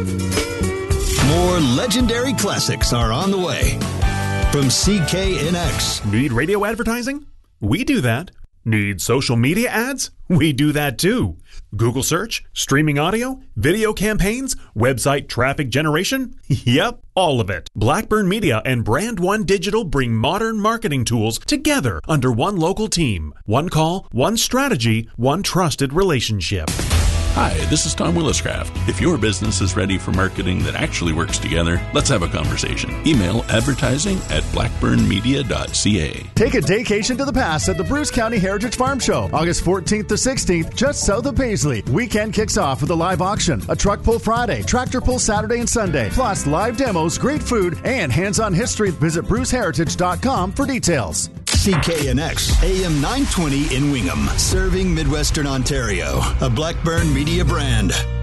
More legendary classics are on the way from CKNX. Need radio advertising? We do that. Need social media ads? We do that too. Google search, streaming audio, video campaigns, website traffic generation? Yep, all of it. Blackburn Media and Brand One Digital bring modern marketing tools together under one local team. One call, one strategy, one trusted relationship. Hi, this is Tom Williscraft. If your business is ready for marketing that actually works together, let's have a conversation. Email advertising@blackburnmedia.ca. Take a daycation to the past at the Bruce County Heritage Farm Show, August 14th to 16th, just south of Paisley. Weekend kicks off with a live auction, a truck pull Friday, tractor pull Saturday and Sunday, plus live demos, great food, and hands-on history. Visit bruceheritage.com for details. CKNX, AM 920 in Wingham, serving Midwestern Ontario, a Blackburn Media brand.